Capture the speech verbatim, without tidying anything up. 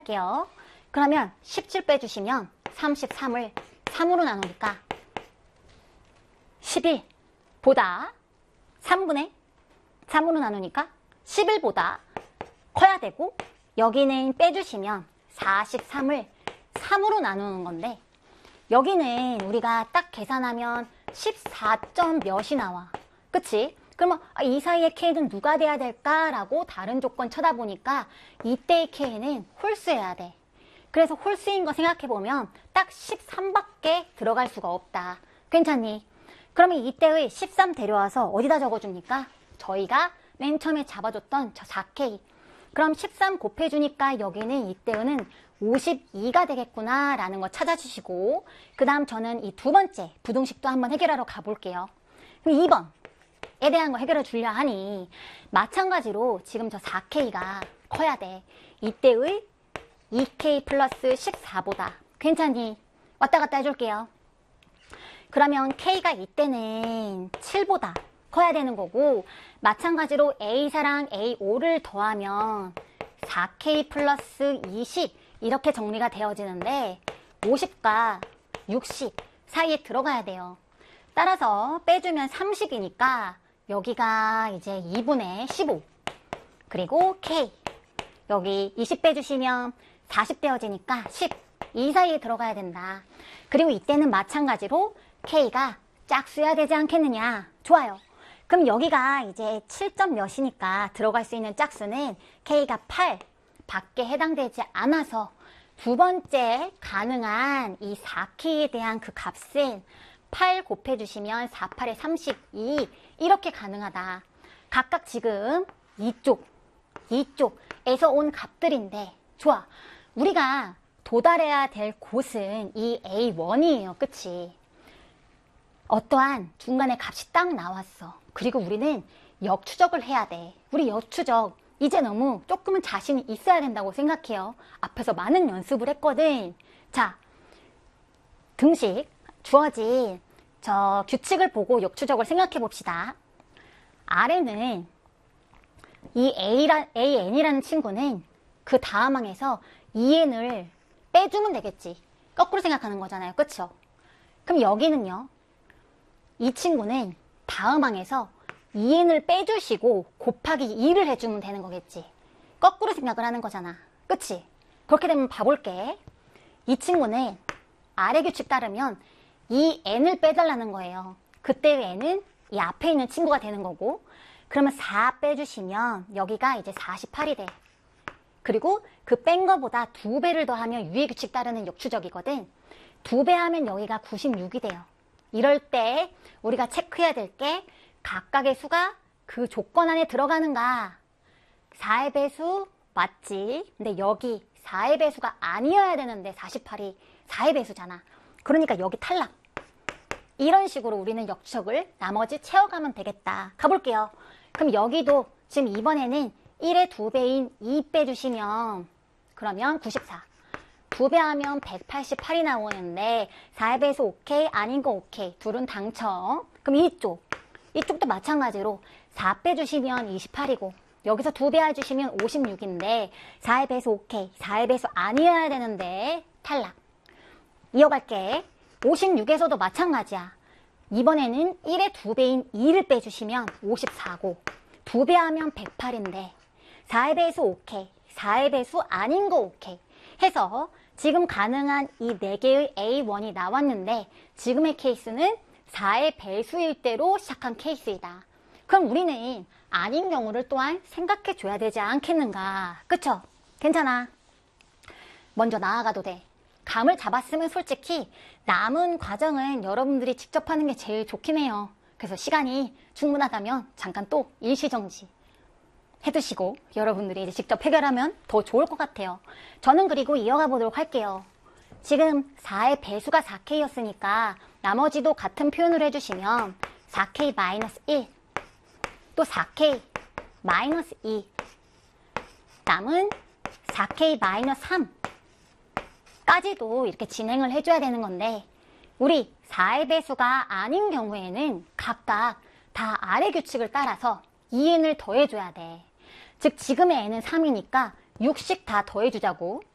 할게요. 그러면 십칠 빼주시면 삼십삼을 삼으로 나누니까 십일보다 삼분의 삼으로 나누니까 십일보다 커야 되고, 여기는 빼주시면 사십삼을 삼으로 나누는 건데, 여기는 우리가 딱 계산하면 십사 점 몇이 나와. 그치? 그러면 이 사이의 K는 누가 돼야 될까라고 다른 조건 쳐다보니까 이때의 K는 홀수여야 돼. 그래서 홀수인 거 생각해보면 딱 십삼밖에 들어갈 수가 없다. 괜찮니? 그러면 이때의 십삼 데려와서 어디다 적어줍니까? 저희가 맨 처음에 잡아줬던 저 사 케이. 그럼 십삼 곱해주니까 여기는 이때는 오십이가 되겠구나 라는 거 찾아주시고, 그 다음 저는 이 두 번째 부등식도 한번 해결하러 가볼게요. 그럼 이 번에 대한 거 해결해 주려 하니 마찬가지로 지금 저 사 케이가 커야 돼. 이때의 이 케이 플러스 십사보다. 괜찮니? 왔다 갔다 해줄게요. 그러면 K가 이때는 칠보다 커야 되는 거고, 마찬가지로 A사랑 에이오를 더하면 사 케이 플러스 이십 이렇게 정리가 되어지는데 오십과 육십 사이에 들어가야 돼요. 따라서 빼주면 삼십이니까 여기가 이제 이분의 십오, 그리고 K 여기 이십 빼주시면 사십 되어지니까 십, 이 사이에 들어가야 된다. 그리고 이때는 마찬가지로 K가 짝수여야 되지 않겠느냐. 좋아요. 그럼 여기가 이제 칠 점 몇이니까 들어갈 수 있는 짝수는 K가 팔 밖에 해당되지 않아서 두 번째 가능한 이 사 케이에 대한 그 값은 팔 곱해주시면 사, 팔에 삼십이 이렇게 가능하다. 각각 지금 이쪽, 이쪽에서 온 값들인데, 좋아. 우리가 도달해야 될 곳은 이 에이 원이에요. 그치? 어떠한 중간에 값이 딱 나왔어. 그리고 우리는 역추적을 해야 돼. 우리 역추적 이제 너무 조금은 자신이 있어야 된다고 생각해요. 앞에서 많은 연습을 했거든. 자, 등식 주어진 저 규칙을 보고 역추적을 생각해 봅시다. 아래는 이 A라, 에이엔이라는 친구는 그 다음 항에서 이엔을 빼주면 되겠지. 거꾸로 생각하는 거잖아요. 그쵸? 그럼 여기는요, 이 친구는 다음 항에서 이엔을 빼주시고 곱하기 이를 해주면 되는 거겠지. 거꾸로 생각을 하는 거잖아. 그치? 그렇게 되면 봐볼게. 이 친구는 아래 규칙 따르면 이 n을 빼달라는 거예요. 그때의 n은 이 앞에 있는 친구가 되는 거고, 그러면 사 빼주시면 여기가 이제 사십팔이 돼. 그리고 그 뺀 거보다 두 배를 더하면 위의 규칙 따르는 역추적이거든. 두 배 하면 여기가 구십육이 돼요. 이럴 때 우리가 체크해야 될 게 각각의 수가 그 조건 안에 들어가는가. 사의 배수 맞지? 근데 여기 사의 배수가 아니어야 되는데 사십팔이 사의 배수잖아. 그러니까 여기 탈락. 이런 식으로 우리는 역추적을 나머지 채워가면 되겠다. 가볼게요. 그럼 여기도 지금 이번에는 일의 두 배인 이 빼주시면 그러면 구십사. 두 배 하면 백팔십팔이 나오는데 사의 배수 오케이, 아닌 거 오케이. 둘은 당첨. 그럼 이쪽. 이쪽도 마찬가지로 사 빼주시면 이십팔이고, 여기서 두 배 해주시면 오십육인데 사의 배수 오케이, 사의 배수 아니어야 되는데 탈락. 이어갈게. 오십육에서도 마찬가지야. 이번에는 일의 두 배인 이를 빼주시면 오십사고, 두 배 하면 백팔인데 사의 배수 오케이, 사의 배수 아닌 거 오케이 해서 지금 가능한 이 네 개의 에이 원이 나왔는데, 지금의 케이스는 사의 배수일 때로 시작한 케이스이다. 그럼 우리는 아닌 경우를 또한 생각해 줘야 되지 않겠는가. 그쵸? 괜찮아. 먼저 나아가도 돼. 감을 잡았으면 솔직히 남은 과정은 여러분들이 직접 하는 게 제일 좋긴 해요. 그래서 시간이 충분하다면 잠깐 또 일시정지 해두시고 여러분들이 이제 직접 해결하면 더 좋을 것 같아요. 저는 그리고 이어가 보도록 할게요. 지금 사의 배수가 사 케이였으니까 나머지도 같은 표현을 해주시면 사 케이 마이너스 일, 또 사 케이 마이너스 이, 남은 사 케이 마이너스 삼 까지도 이렇게 진행을 해줘야 되는 건데, 우리 사의 배수가 아닌 경우에는 각각 다 아래 규칙을 따라서 이 엔을 더해줘야 돼. 즉 지금의 n은 삼이니까 육씩 다 더해주자고.